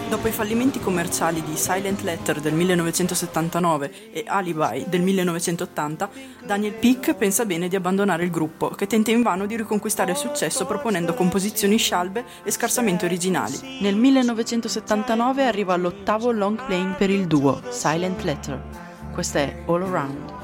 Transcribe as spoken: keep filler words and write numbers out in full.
Dopo i fallimenti commerciali di Silent Letter del millenovecentosettantanove e Alibi del millenovecentottanta, Daniel Peek pensa bene di abbandonare il gruppo, che tenta invano di riconquistare il successo proponendo composizioni scialbe e scarsamente originali. Nel millenovecentosettantanove arriva l'ottavo long playing per il duo, Silent Letter. Questa è All Around.